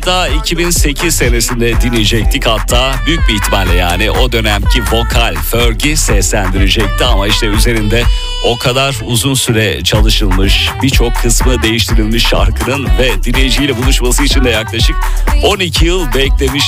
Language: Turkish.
da 2008 senesinde dinleyecektik, hatta büyük bir ihtimalle yani o dönemki vokal Fergie seslendirecekti ama işte üzerinde o kadar uzun süre çalışılmış, birçok kısmı değiştirilmiş şarkının ve dinleyiciyle buluşması için de yaklaşık 12 yıl beklemiş.